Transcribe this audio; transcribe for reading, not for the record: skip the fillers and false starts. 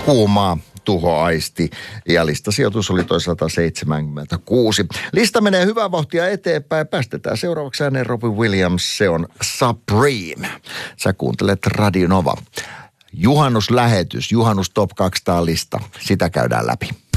Kuumaa tuhoaisti ja listasijoitus oli toisaalta 76. Lista menee hyvää vauhtia eteenpäin. Päästetään seuraavaksi ääneen Robbie Williams. Se on Supreme. Sä kuuntelet Radio Nova. Juhannuslähetys, Juhannus Top 200 lista. Sitä käydään läpi.